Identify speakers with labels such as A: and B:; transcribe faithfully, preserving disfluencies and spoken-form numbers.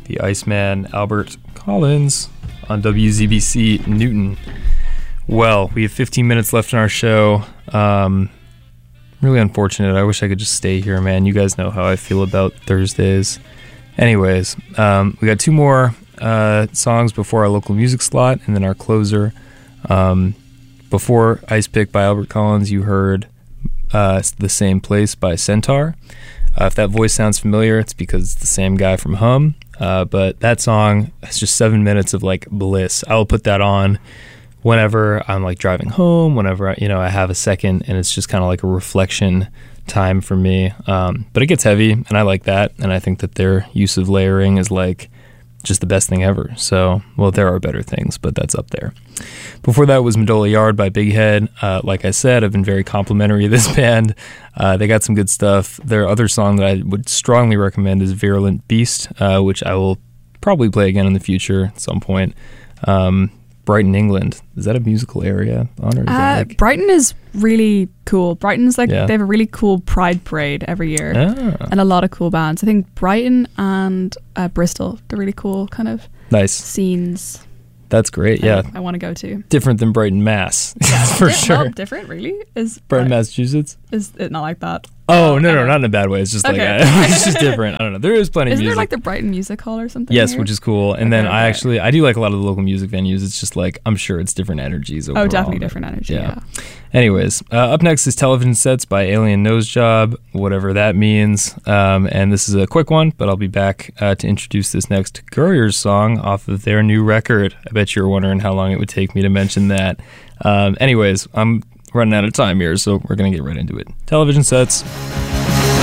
A: the Iceman, Albert Collins, on W Z B C Newton. Well, we have fifteen minutes left in our show. Um, really unfortunate. I wish I could just stay here, man. You guys know how I feel about Thursdays. Anyways, um, we got two more uh, songs before our local music slot, and then our closer. Um, before Ice Pick by Albert Collins, you heard uh, The Same Place by Centaur. Uh, if that voice sounds familiar, it's because it's the same guy from Hum. Uh, but that song is just seven minutes of like bliss. I'll put that on whenever I'm like driving home, whenever I, you know I have a second, and it's just kind of like a reflection time for me. Um, but it gets heavy, and I like that, and I think that their use of layering is like just the best thing ever. So, well, there are better things, but that's up there. Before that was Medola Yard by Big Head. Uh, like I said, I've been very complimentary of this band. Uh, they got some good stuff. Their other song that I would strongly recommend is Virulent Beast, uh, which I will probably play again in the future at some point. Um, Brighton, England. Is that a musical area? On, or is
B: uh,
A: that like...
B: Brighton is really cool. Brighton's like,
A: yeah.
B: they have a really cool Pride Parade every year.
A: Ah.
B: And a lot of cool bands. I think Brighton and uh, Bristol, they're really cool kind of
A: nice
B: scenes.
A: That's great, yeah.
B: I, I want to go to.
A: Different than Brighton, Mass.
B: Yeah,
A: for
B: di-
A: sure.
B: Well, different, really? Is
A: Brighton,
B: uh,
A: Massachusetts?
B: Is it not like that?
A: Oh, no, no,
B: Okay.
A: not in a bad way. It's just like,
B: Okay.
A: uh, it's just different. I don't know. There is plenty
B: Isn't
A: of music.
B: there like the Brighton Music Hall or something?
A: Yes,
B: here?
A: which is cool. And
B: Okay,
A: then I
B: okay.
A: actually, I do like a lot of the local music venues. It's just like, I'm sure it's different energies overall.
B: Oh, definitely different energy, yeah.
A: Anyways, uh, up next is Television Sets by Alien Nose Job, whatever that means. Um, and this is a quick one, but I'll be back uh, to introduce this next Courier's song off of their new record. I bet you're wondering how long it would take me to mention that. Um, anyways, I'm running out of time here, so we're going to get right into it. Television Sets.